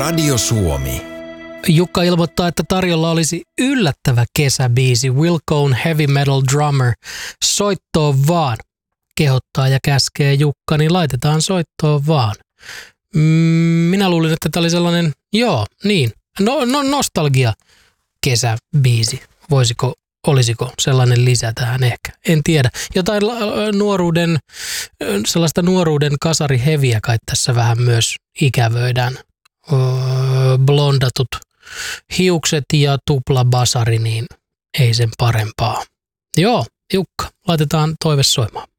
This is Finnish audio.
Radio Suomi. Jukka ilmoittaa, että tarjolla olisi yllättävä kesäbiisi Wilco'n Heavy Metal Drummer. Soittoon vaan. Kehottaa ja käskee Jukka, niin laitetaan soittoon vaan. Minä luulin, että tämä oli sellainen, nostalgia kesäbiisi. Olisiko sellainen lisä tähän ehkä? En tiedä. Jotain sellaista nuoruuden kasariheviä kai tässä vähän myös ikävöidään. Blondatut hiukset ja tuplabasari, niin ei sen parempaa. Joo, Jukka, laitetaan toive soimaan.